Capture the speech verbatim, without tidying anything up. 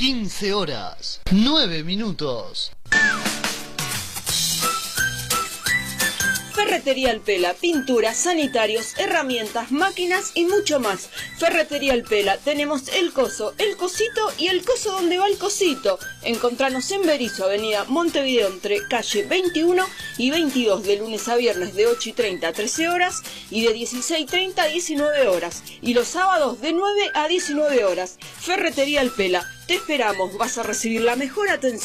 quince horas, nueve minutos. Ferretería El Pela, pinturas, sanitarios, herramientas, máquinas y mucho más. Ferretería El Pela, tenemos el coso, el cosito y el coso donde va el cosito. Encontranos en Berizo, avenida Montevideo, entre calle veintiuno y veintidós, de lunes a viernes de ocho y treinta a trece horas y de dieciséis y treinta a diecinueve horas. Y los sábados de nueve a diecinueve horas. Ferretería El Pela, te esperamos, vas a recibir la mejor atención.